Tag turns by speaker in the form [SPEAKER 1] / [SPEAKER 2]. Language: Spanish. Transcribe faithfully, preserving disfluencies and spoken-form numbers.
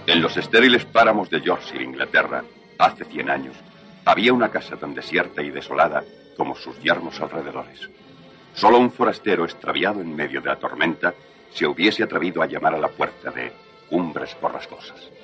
[SPEAKER 1] En los estériles páramos de Yorkshire, Inglaterra, hace cien años, había una casa tan desierta y desolada como sus yermos alrededores. Solo un forastero extraviado en medio de la tormenta se hubiese atrevido a llamar a la puerta de Cumbres Borrascosas.